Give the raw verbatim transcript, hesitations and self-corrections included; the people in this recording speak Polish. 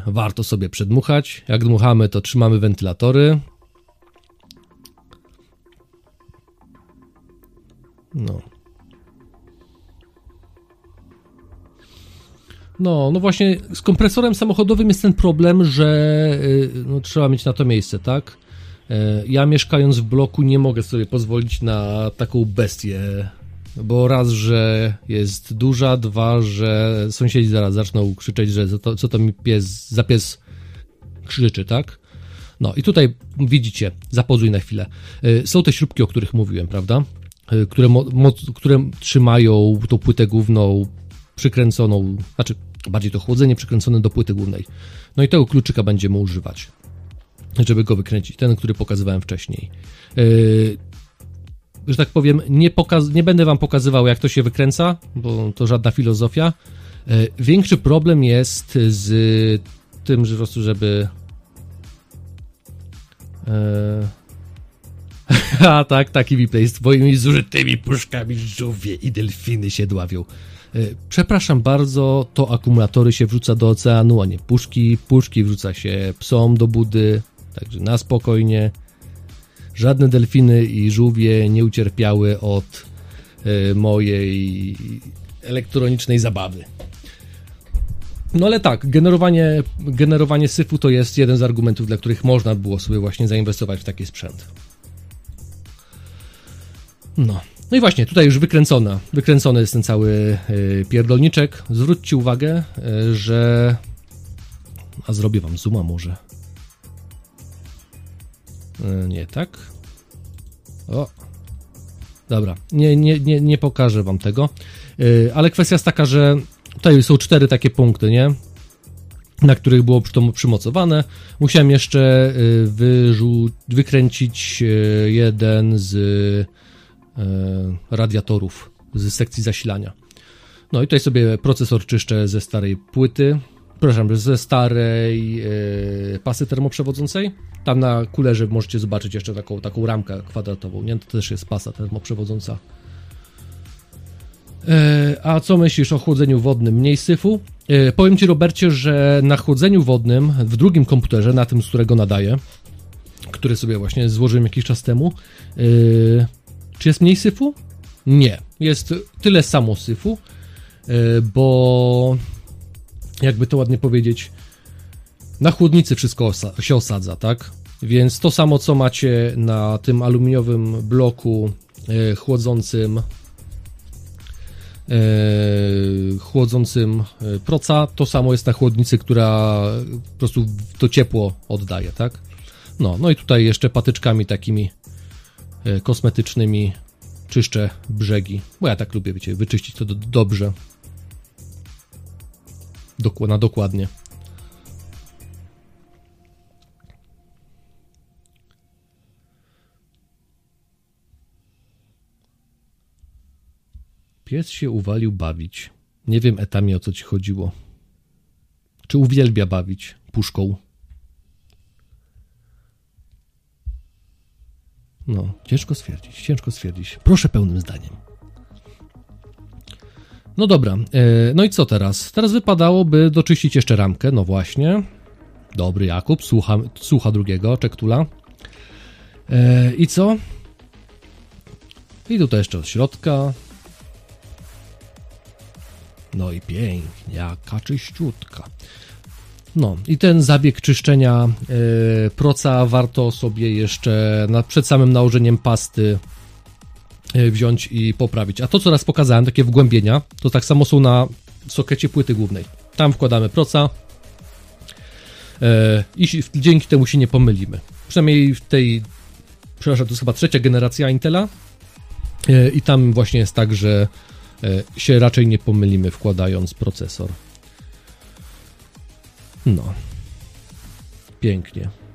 warto sobie przedmuchać. Jak dmuchamy, to trzymamy wentylatory. No. No, no właśnie z kompresorem samochodowym jest ten problem, że no, trzeba mieć na to miejsce, tak? Ja mieszkając w bloku nie mogę sobie pozwolić na taką bestię, bo raz, że jest duża, dwa, że sąsiedzi zaraz zaczną krzyczeć, że co to, co to mi pies, za pies krzyczy, tak? No i tutaj widzicie, zapozuj na chwilę, są te śrubki, o których mówiłem, prawda? Które, mo, mo, które trzymają tą płytę główną przykręconą, znaczy bardziej to chłodzenie przykręcone do płyty głównej. No i tego kluczyka będziemy używać, żeby go wykręcić, ten, który pokazywałem wcześniej. Yy, że tak powiem, nie, pokaz- nie będę wam pokazywał, jak to się wykręca, bo to żadna filozofia. Yy, większy problem jest z tym, że po prostu, żeby... Yy... A tak, taki replay z twoimi zużytymi puszkami żółwie i delfiny się dławią. Przepraszam bardzo, to akumulatory się wrzuca do oceanu, a nie puszki. Puszki wrzuca się psom do budy, także na spokojnie. Żadne delfiny i żółwie nie ucierpiały od y, mojej elektronicznej zabawy. No ale tak, generowanie, generowanie syfu to jest jeden z argumentów, dla których można było sobie właśnie zainwestować w taki sprzęt. No. No i właśnie, tutaj już wykręcona, wykręcony jest ten cały y, pierdolniczek. Zwróćcie uwagę, y, że... A zrobię wam zooma może. Y, nie tak. O. Dobra, nie, nie, nie, nie pokażę wam tego. Y, ale kwestia jest taka, że tutaj są cztery takie punkty, nie? Na których było to przymocowane. Musiałem jeszcze y, wyrzu- wykręcić y, jeden z... radiatorów z sekcji zasilania. No i tutaj sobie procesor czyszczę ze starej płyty, przepraszam, ze starej yy, pasy termoprzewodzącej. Tam na kulerze możecie zobaczyć jeszcze taką, taką ramkę kwadratową, nie? To też jest pasa termoprzewodząca. Yy, a co myślisz o chłodzeniu wodnym? Mniej syfu? Yy, powiem ci, Robercie, że na chłodzeniu wodnym w drugim komputerze, na tym, z którego nadaję, który sobie właśnie złożyłem jakiś czas temu, yy, czy jest mniej syfu? Nie. Jest tyle samo syfu, bo jakby to ładnie powiedzieć, na chłodnicy wszystko osa- się osadza, tak? Więc to samo, co macie na tym aluminiowym bloku e, chłodzącym e, chłodzącym proca, to samo jest na chłodnicy, która po prostu to ciepło oddaje, tak? No, no i tutaj jeszcze patyczkami takimi kosmetycznymi czyszczę brzegi, bo ja tak lubię, wiecie, wyczyścić to do, dobrze, Dok- na dokładnie. Pies się uwalił bawić. Nie wiem, Etamie, o co ci chodziło. Czy uwielbia bawić puszką? No, ciężko stwierdzić, ciężko stwierdzić. Proszę pełnym zdaniem. No dobra, e, no i co teraz? Teraz wypadałoby doczyścić jeszcze ramkę, no właśnie. Dobry Jakub, słucha, słucha drugiego, Czektula. E, I co? I tutaj jeszcze od środka. No i pięknie, jaka czyściutka. No i ten zabieg czyszczenia yy, proca warto sobie jeszcze na, przed samym nałożeniem pasty yy, wziąć i poprawić. A to, co raz pokazałem, takie wgłębienia, to tak samo są na sokecie płyty głównej. Tam wkładamy proca yy, i dzięki temu się nie pomylimy. Przynajmniej w tej, przepraszam, to jest chyba trzecia generacja Intela yy, i tam właśnie jest tak, że yy, się raczej nie pomylimy, wkładając procesor. No, pięknie.